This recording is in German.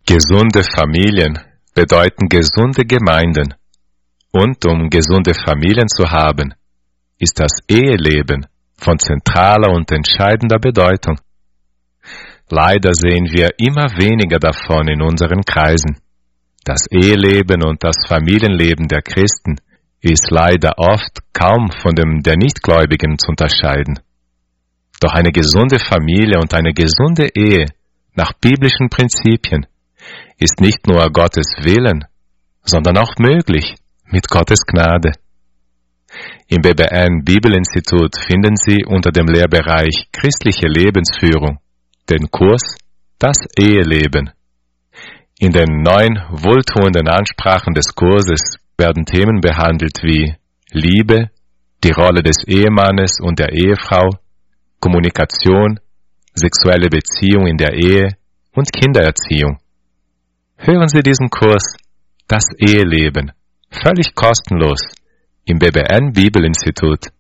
Gesunde Familien bedeuten gesunde Gemeinden. Und um gesunde Familien zu haben, ist das Eheleben von zentraler und entscheidender Bedeutung. Leider sehen wir immer weniger davon in unseren Kreisen. Das Eheleben und das Familienleben der Christen ist leider oft kaum von dem der Nichtgläubigen zu unterscheiden. Doch eine gesunde Familie und eine gesunde Ehe nach biblischen Prinzipien ist nicht nur Gottes Willen, sondern auch möglich mit Gottes Gnade. Im BBN Bibelinstitut finden Sie unter dem Lehrbereich Christliche Lebensführung den Kurs Das Eheleben. In den 9 wohltuenden Ansprachen des Kurses werden Themen behandelt wie Liebe, die Rolle des Ehemannes und der Ehefrau, Kommunikation, sexuelle Beziehung in der Ehe und Kindererziehung. Hören Sie diesen Kurs Das Eheleben völlig kostenlos im BBN Bibelinstitut